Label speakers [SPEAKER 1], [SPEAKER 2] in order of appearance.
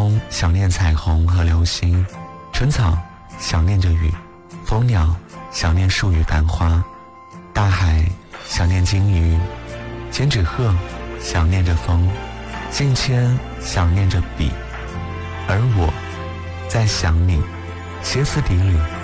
[SPEAKER 1] 风想念彩虹和流星，春草想念着雨，蜂鸟想念树与繁花，大海想念鲸鱼，千纸鹤想念着风，信签想念着笔，而我在想你，歇斯底里